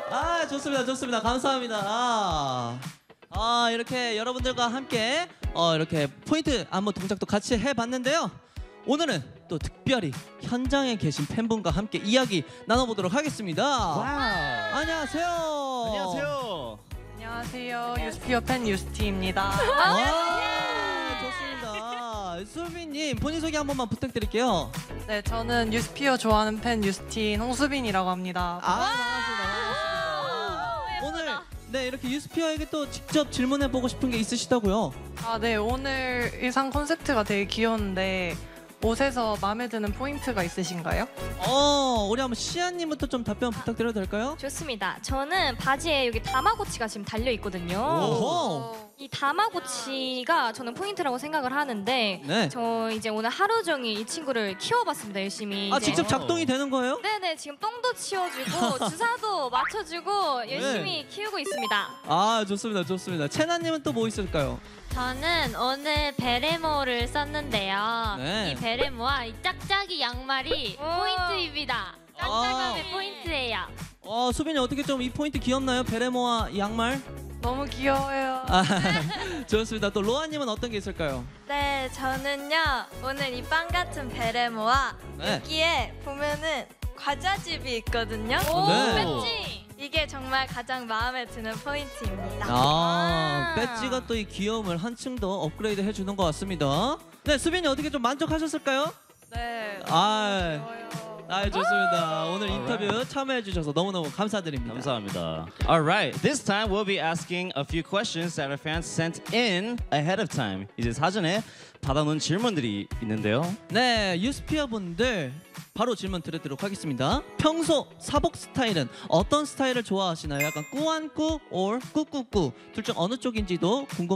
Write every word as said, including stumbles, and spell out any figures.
아, 좋습니다, 좋습니다. 감사합니다. 아, 아 이렇게 여러분들과 함께 어, 이렇게 포인트 안무 동작도 같이 해봤는데요. 오늘은 또 특별히 현장에 계신 팬분과 함께 이야기 나눠보도록 하겠습니다. 와우. 안녕하세요. 안녕하세요. 안녕하세요. 유스피어 팬 유스티입니다. 아, 좋습니다. 수빈님 본인 소개 한 번만 부탁드릴게요. 네, 저는 유스피어 좋아하는 팬 유스틴 홍수빈이라고 합니다. 아, 반갑습니다. 반갑습니다. 오늘 네 이렇게 유스피어에게 또 직접 질문해 보고 싶은 게 있으시다고요? 아, 네, 오늘 의상 콘셉트가 되게 귀여운데 옷에서 마음에 드는 포인트가 있으신가요? 어, 우리 한번 시아님부터 좀 답변 부탁드려도 될까요? 좋습니다. 저는 바지에 여기 다마고치가 지금 달려 있거든요. 오호. 이 다마고치가 저는 포인트라고 생각을 하는데 네. 저 이제 오늘 하루 종일 이 친구를 키워봤습니다. 열심히. 아, 이제. 직접 작동이 되는 거예요? 네네, 지금 똥도 치워주고 주사도 맞춰주고 열심히 네. 키우고 있습니다. 아, 좋습니다, 좋습니다. 채나님은 또 뭐 있을까요? 저는 오늘 베레모를 썼는데요. 네. 이 베레모와 이 짝짝이 양말이 오. 포인트입니다. 짝짝함의 포인트예요. 어, 수빈이 어떻게 좀 이 포인트 귀엽나요? 베레모와 이 양말? 너무 귀여워요. 아, 좋습니다. 또 로아님은 어떤 게 있을까요? 네, 저는요 오늘 이 빵 같은 베레모와 네. 여기에 보면은 과자집이 있거든요. 오, 네. 뺐지? 이게 정말 가장 마음에 드는 포인트입니다. 아, 아. 배지가 또 이 귀여움을 한층 더 업그레이드 해주는 것 같습니다. 네, 수빈이 어떻게 좀 만족하셨을까요? 네, 아, 귀여워요. 아, 좋습니다. 오늘 인터뷰 참여해 주셔서 너무너무 감사드립니다. 감사합니다. All right, this time we'll be asking a few questions that our fans sent in ahead of time. 이제 사전에 받아놓은 질문들이 있는데요. 네, 유스피어 분들 바로 질문 드리도록 하겠습니다. 평소 사복 스타일은 어떤 스타일을 좋아하시나요? 약간 꾸안꾸 or 꾸꾸꾸 둘 중 어느 쪽인지도 궁금.